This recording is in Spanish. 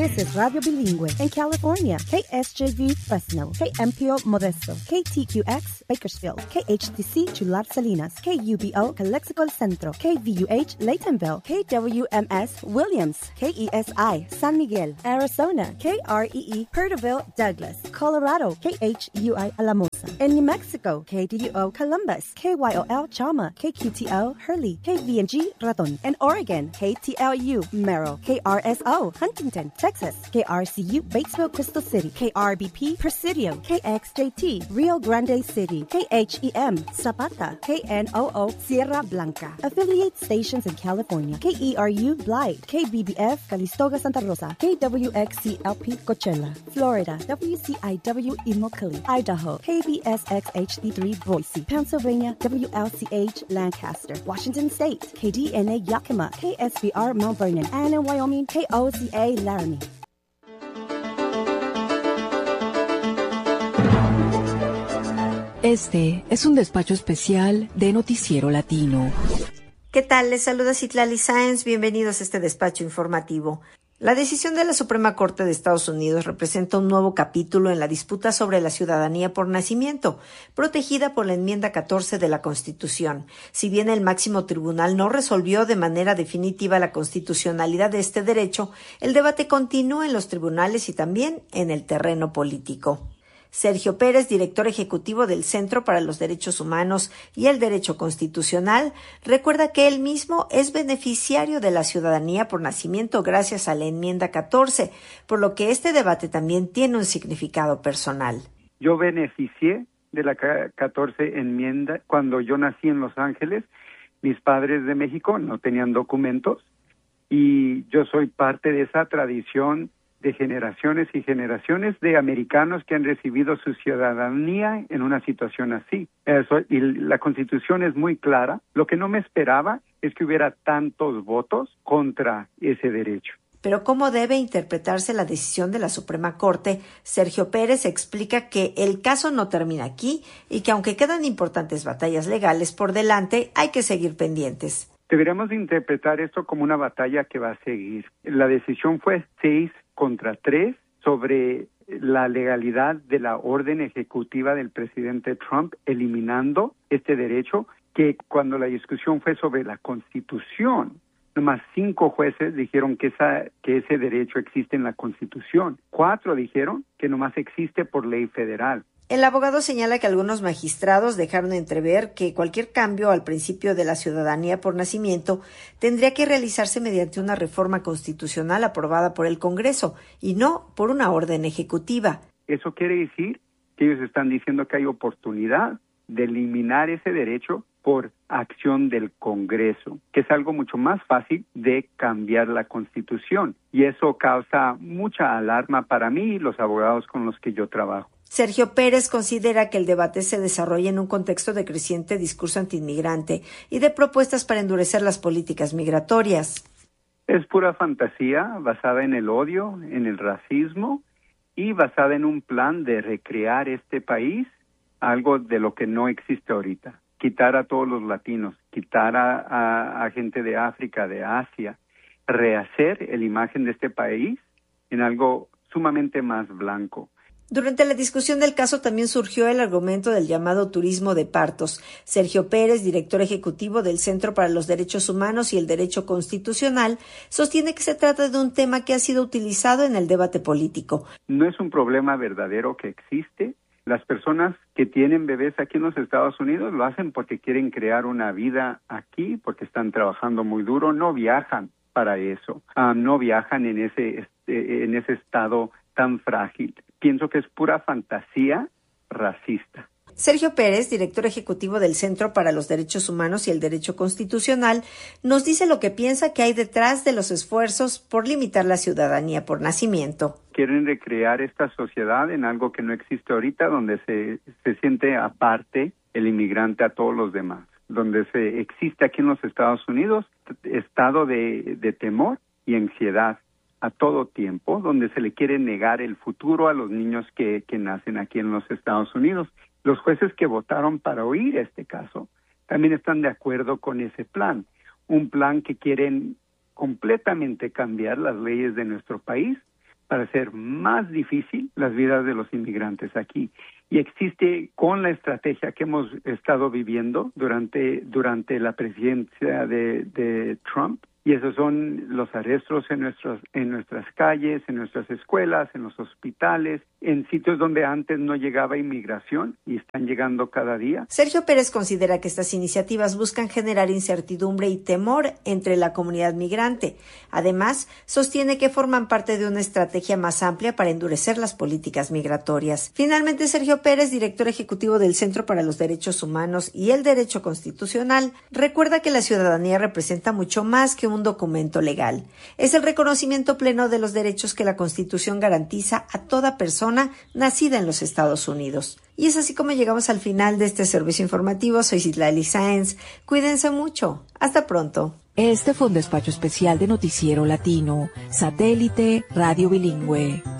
This is Radio Bilingüe in California. KSJV Fresno, KMPO Modesto, KTQX Bakersfield, KHTC Chular Salinas, KUBO Calexico El Centro, KVUH Laytonville, KWMS Williams, KESI San Miguel, Arizona, KREE Perterville Douglas, Colorado, KHUI Alamosa. In New Mexico, KDUO Columbus, KYOL Chama, KQTO Hurley, KVNG Raton. In Oregon, KTLU Merrill, KRSO Huntington, Texas, KRCU Batesville Crystal City, KRBP Presidio, KXJT Rio Grande City, KHEM Zapata, KNOO Sierra Blanca. Affiliate stations in California, KERU Blythe, KBBF Calistoga Santa Rosa, KWXCLP Coachella, Florida, WCIW Immokalee, Idaho, KBSX HD3 Boise, Pennsylvania, WLCH Lancaster, Washington State, KDNA Yakima, KSBR Mount Vernon, and in Wyoming, KOCA Laramie. Este es un despacho especial de Noticiero Latino. ¿Qué tal? Les saluda Citlali Sáenz. Bienvenidos a este despacho informativo. La decisión de la Suprema Corte de Estados Unidos representa un nuevo capítulo en la disputa sobre la ciudadanía por nacimiento, protegida por la enmienda 14 de la Constitución. Si bien el máximo tribunal no resolvió de manera definitiva la constitucionalidad de este derecho, el debate continúa en los tribunales y también en el terreno político. Sergio Pérez, director ejecutivo del Centro para los Derechos Humanos y el Derecho Constitucional, recuerda que él mismo es beneficiario de la ciudadanía por nacimiento gracias a la enmienda 14, por lo que este debate también tiene un significado personal. Yo beneficié de la 14 enmienda cuando yo nací en Los Ángeles. Mis padres de México no tenían documentos y yo soy parte de esa tradición de generaciones y generaciones de americanos que han recibido su ciudadanía en una situación así. Y la Constitución es muy clara. Lo que no me esperaba es que hubiera tantos votos contra ese derecho. Pero ¿cómo debe interpretarse la decisión de la Suprema Corte? Sergio Pérez explica que el caso no termina aquí y que aunque quedan importantes batallas legales por delante, hay que seguir pendientes. Deberíamos interpretar esto como una batalla que va a seguir. La decisión fue 6-3 sobre la legalidad de la orden ejecutiva del presidente Trump, eliminando este derecho, que cuando la discusión fue sobre la Constitución, nomás 5 jueces dijeron que ese derecho existe en la Constitución. 4 dijeron que nomás existe por ley federal. El abogado señala que algunos magistrados dejaron entrever que cualquier cambio al principio de la ciudadanía por nacimiento tendría que realizarse mediante una reforma constitucional aprobada por el Congreso y no por una orden ejecutiva. Eso quiere decir que ellos están diciendo que hay oportunidad de eliminar ese derecho por acción del Congreso, que es algo mucho más fácil de cambiar la Constitución. Y eso causa mucha alarma para mí y los abogados con los que yo trabajo. Sergio Pérez considera que el debate se desarrolla en un contexto de creciente discurso antiinmigrante y de propuestas para endurecer las políticas migratorias. Es pura fantasía basada en el odio, en el racismo y basada en un plan de recrear este país, algo de lo que no existe ahorita. Quitar a todos los latinos, quitar a gente de África, de Asia, rehacer la imagen de este país en algo sumamente más blanco. Durante la discusión del caso también surgió el argumento del llamado turismo de partos. Sergio Pérez, director ejecutivo del Centro para los Derechos Humanos y el Derecho Constitucional, sostiene que se trata de un tema que ha sido utilizado en el debate político. No es un problema verdadero que existe. Las personas que tienen bebés aquí en los Estados Unidos lo hacen porque quieren crear una vida aquí, porque están trabajando muy duro, no viajan para eso, no viajan en ese estado tan frágil. Pienso que es pura fantasía racista. Sergio Pérez, director ejecutivo del Centro para los Derechos Humanos y el Derecho Constitucional, nos dice lo que piensa que hay detrás de los esfuerzos por limitar la ciudadanía por nacimiento. Quieren recrear esta sociedad en algo que no existe ahorita, donde se siente aparte el inmigrante a todos los demás, donde existe aquí en los Estados Unidos estado de temor y ansiedad a todo tiempo, donde se le quiere negar el futuro a los niños que nacen aquí en los Estados Unidos. Los jueces que votaron para oír este caso también están de acuerdo con ese plan, un plan que quieren completamente cambiar las leyes de nuestro país para hacer más difícil las vidas de los inmigrantes aquí. Y existe, con la estrategia que hemos estado viviendo durante la presidencia de Trump, y esos son los arrestos en nuestras calles, en nuestras escuelas, en los hospitales, en sitios donde antes no llegaba inmigración y están llegando cada día. Sergio Pérez considera que estas iniciativas buscan generar incertidumbre y temor entre la comunidad migrante. Además, sostiene que forman parte de una estrategia más amplia para endurecer las políticas migratorias. Finalmente, Sergio Pérez, director ejecutivo del Centro para los Derechos Humanos y el Derecho Constitucional, recuerda que la ciudadanía representa mucho más que un documento legal. Es el reconocimiento pleno de los derechos que la Constitución garantiza a toda persona nacida en los Estados Unidos. Y es así como llegamos al final de este servicio informativo. Soy Citlali Sáenz. Cuídense mucho. Hasta pronto. Este fue un despacho especial de Noticiero Latino, Satélite Radio Bilingüe.